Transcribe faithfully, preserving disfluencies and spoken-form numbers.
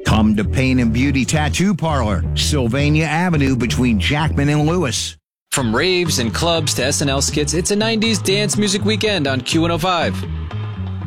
Come to Pain and Beauty Tattoo Parlor, Sylvania Avenue between Jackman and Lewis. From raves and clubs to S N L skits, it's a nineties dance music weekend on Q one oh five.